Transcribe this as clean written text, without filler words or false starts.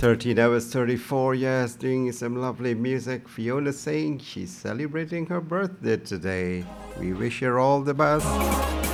13 hours 34, yes, doing some lovely music. Fiona saying she's celebrating her birthday today. We wish her all the best.